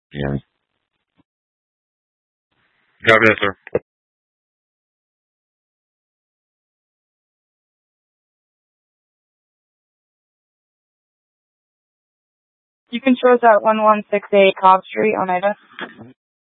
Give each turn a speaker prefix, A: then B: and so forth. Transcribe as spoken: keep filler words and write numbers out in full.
A: Yeah. Copy that, sir.
B: You can show us at one one six eight Cobb Street, Oneida.